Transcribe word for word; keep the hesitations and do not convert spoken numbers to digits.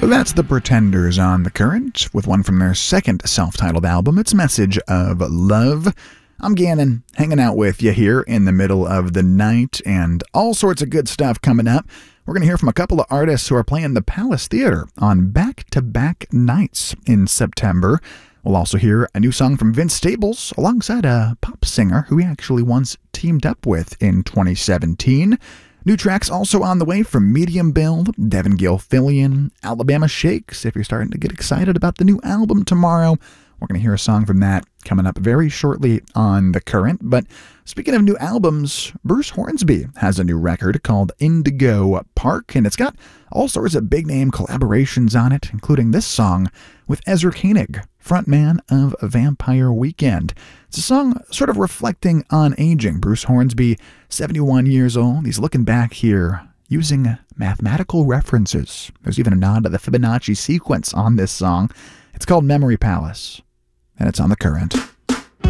That's the Pretenders on The Current, with one from their second self-titled album, It's Message of Love. I'm Gannon, hanging out with you here in the middle of the night, and all sorts of good stuff coming up. We're going to hear from a couple of artists who are playing the Palace Theater on back-to-back nights in September. We'll also hear a new song from Vince Staples alongside a pop singer who he actually once teamed up with in twenty seventeen. New tracks also on the way from Medium Build, Devin Gilfillian, Alabama Shakes. If you're starting to get excited about the new album tomorrow, we're going to hear a song from that coming up very shortly on The Current. But speaking of new albums, Bruce Hornsby has a new record called Indigo Park, and it's got all sorts of big-name collaborations on it, including this song with Ezra Koenig, frontman of Vampire Weekend. It's a song sort of reflecting on aging. Bruce Hornsby, seventy-one years old, he's looking back here using mathematical references. There's even a nod to the Fibonacci sequence on this song. It's called Memory Palace, and it's on The Current.